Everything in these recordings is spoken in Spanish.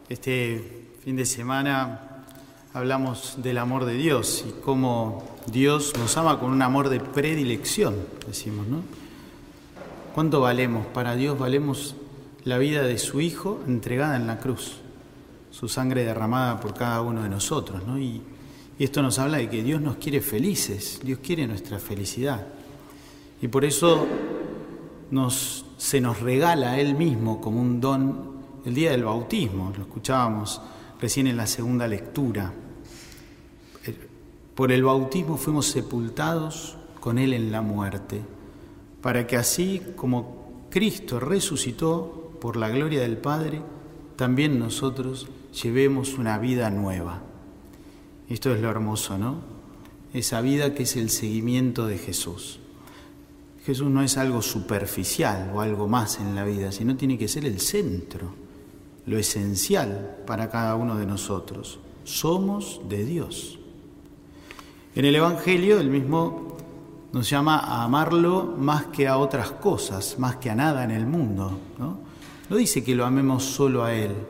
Este fin de semana hablamos del amor de Dios y cómo Dios nos ama con un amor de predilección, decimos, ¿no? ¿Cuánto valemos? Para Dios valemos la vida de su Hijo entregada en la cruz, su sangre derramada por cada uno de nosotros, ¿no? Y esto nos habla de que Dios nos quiere felices, Dios quiere nuestra felicidad. Y por eso se nos regala a Él mismo como un don el día del bautismo. Lo escuchábamos recién en la segunda lectura. Por el bautismo fuimos sepultados con Él en la muerte, para que así como Cristo resucitó por la gloria del Padre, también nosotros llevemos una vida nueva. Esto es lo hermoso, ¿no? Esa vida que es el seguimiento de Jesús. Jesús no es algo superficial o algo más en la vida, sino tiene que ser el centro, lo esencial para cada uno de nosotros. Somos de Dios. En el Evangelio, Él mismo nos llama a amarlo más que a otras cosas, más que a nada en el mundo, ¿no? No dice que lo amemos solo a Él,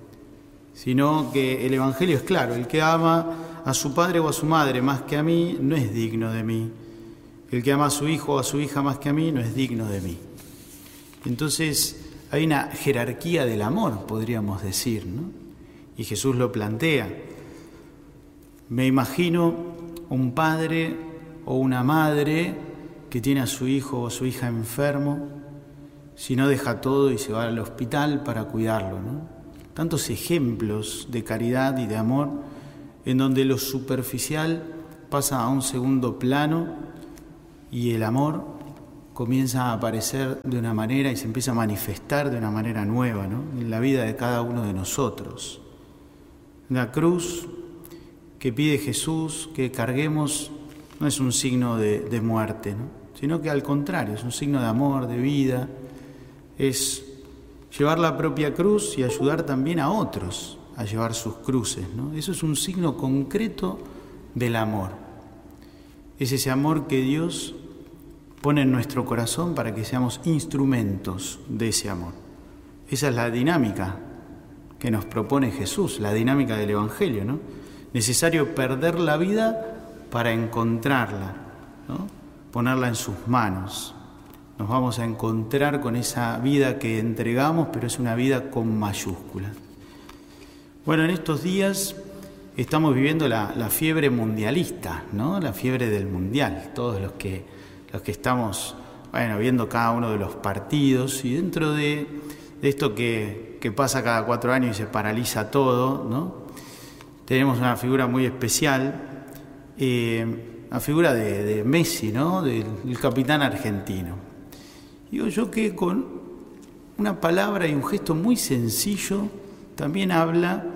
sino que el Evangelio es claro: el que ama a su padre o a su madre más que a mí no es digno de mí. El que ama a su hijo o a su hija más que a mí no es digno de mí. Entonces hay una jerarquía del amor, podríamos decir, ¿no? Y Jesús lo plantea. Me imagino un padre o una madre que tiene a su hijo o a su hija enfermo, si no deja todo y se va al hospital para cuidarlo, ¿no? Tantos ejemplos de caridad y de amor en donde lo superficial pasa a un segundo plano y el amor comienza a aparecer de una manera y se empieza a manifestar de una manera nueva, ¿no? En la vida de cada uno de nosotros. La cruz que pide Jesús que carguemos no es un signo de muerte, ¿no? Sino que al contrario, es un signo de amor, de vida. Es llevar la propia cruz y ayudar también a otros a llevar sus cruces, ¿no? Eso es un signo concreto del amor. Es ese amor que Dios pone en nuestro corazón para que seamos instrumentos de ese amor. Esa es la dinámica que nos propone Jesús, la dinámica del Evangelio, ¿no? Necesario perder la vida para encontrarla, ¿no? Ponerla en sus manos. Nos vamos a encontrar con esa vida que entregamos, pero es una vida con mayúsculas. Bueno, en estos días estamos viviendo la fiebre mundialista, ¿no? La fiebre del mundial. Todos los que estamos, viendo cada uno de los partidos, y dentro de esto que pasa cada 4 años y se paraliza todo, ¿no? Tenemos una figura muy especial, la figura de Messi, ¿no? Del capitán argentino. Digo yo que con una palabra y un gesto muy sencillo también habla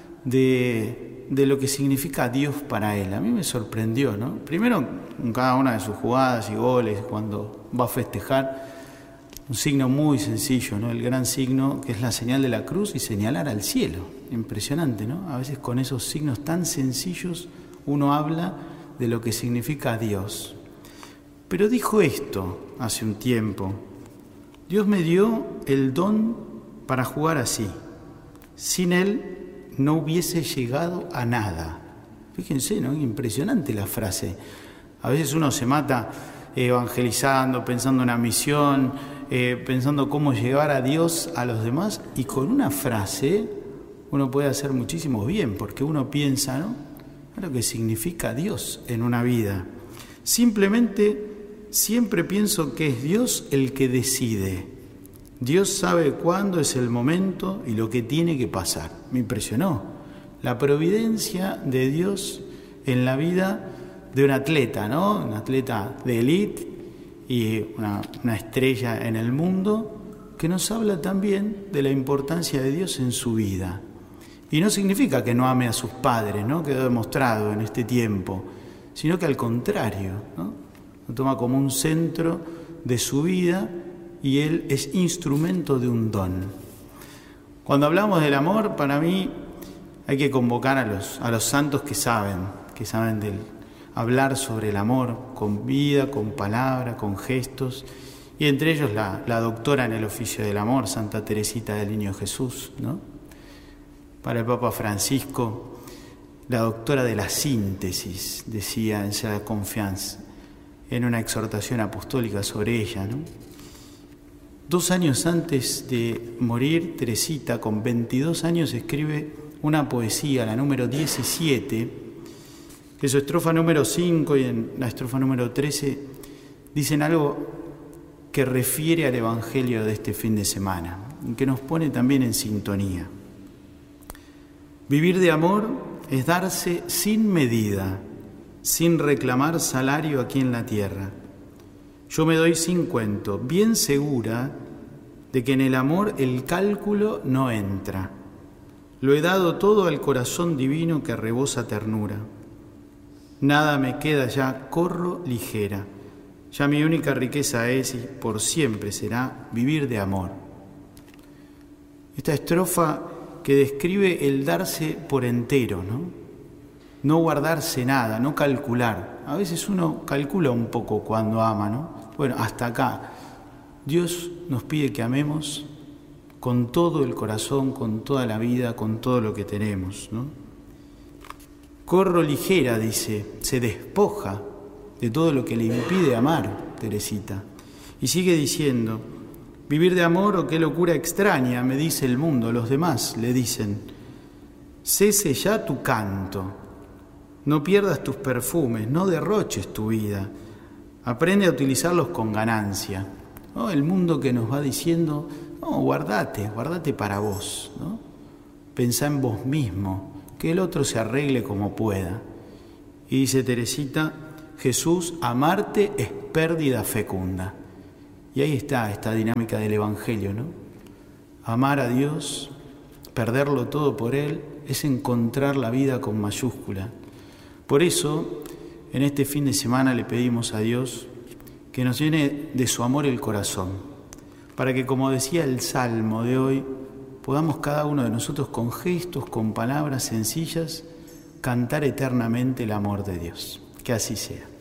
de lo que significa Dios para él. A mí me sorprendió, ¿no? Primero, en cada una de sus jugadas y goles, cuando va a festejar, un signo muy sencillo, ¿no? El gran signo que es la señal de la cruz y señalar al cielo. Impresionante, ¿no? A veces con esos signos tan sencillos uno habla de lo que significa Dios. Pero dijo esto hace un tiempo: Dios me dio el don para jugar así. Sin Él no hubiese llegado a nada. Fíjense, ¿no? Impresionante la frase. A veces uno se mata evangelizando, pensando en una misión, pensando cómo llegar a Dios a los demás, y con una frase uno puede hacer muchísimo bien, porque uno piensa, ¿no?, lo que significa Dios en una vida. Simplemente siempre pienso que es Dios el que decide. Dios sabe cuándo es el momento y lo que tiene que pasar. Me impresionó la providencia de Dios en la vida de un atleta, ¿no? Un atleta de élite y una estrella en el mundo, que nos habla también de la importancia de Dios en su vida. Y no significa que no ame a sus padres, ¿no?, quedó demostrado en este tiempo, sino que al contrario, ¿no?, lo toma como un centro de su vida y él es instrumento de un don. Cuando hablamos del amor, para mí hay que convocar a los santos que saben hablar sobre el amor con vida, con palabra, con gestos, y entre ellos la doctora en el oficio del amor, Santa Teresita del Niño Jesús, ¿no? Para el Papa Francisco, la doctora de la síntesis, decía en Sa Confiance, en una exhortación apostólica sobre ella, ¿no? 2 años antes de morir, Teresita, con 22 años, escribe una poesía, la número 17, que su estrofa número 5 y en la estrofa número 13 dicen algo que refiere al Evangelio de este fin de semana y que nos pone también en sintonía. Vivir de amor es darse sin medida, sin reclamar salario aquí en la tierra. Yo me doy sin cuento, bien segura de que en el amor el cálculo no entra. Lo he dado todo al corazón divino que rebosa ternura. Nada me queda ya, corro ligera. Ya mi única riqueza es y por siempre será vivir de amor. Esta estrofa que describe el darse por entero, no guardarse nada, no calcular. A veces uno calcula un poco cuando ama, ¿no? Bueno, hasta acá. Dios nos pide que amemos con todo el corazón, con toda la vida, con todo lo que tenemos, ¿no? Corro ligera, dice, se despoja de todo lo que le impide amar, Teresita. Y sigue diciendo, vivir de amor, oh qué locura extraña, me dice el mundo, los demás le dicen, cese ya tu canto, no pierdas tus perfumes, no derroches tu vida, aprende a utilizarlos con ganancia. ¿No? El mundo que nos va diciendo, no, guardate para vos, ¿no? Pensá en vos mismo, que el otro se arregle como pueda. Y dice Teresita, Jesús, amarte es pérdida fecunda. Y ahí está esta dinámica del Evangelio, ¿no? Amar a Dios, perderlo todo por Él, es encontrar la vida con mayúscula. Por eso, en este fin de semana le pedimos a Dios que nos llene de su amor el corazón, para que, como decía el Salmo de hoy, podamos cada uno de nosotros con gestos, con palabras sencillas, cantar eternamente el amor de Dios. Que así sea.